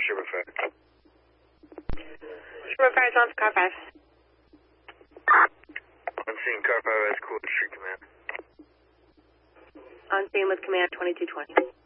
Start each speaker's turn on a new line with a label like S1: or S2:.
S1: Sherman 5.
S2: Sherman 5 is on for car 5.
S1: On scene, car 5 has Coolidge Street Command.
S2: On scene with command 2220.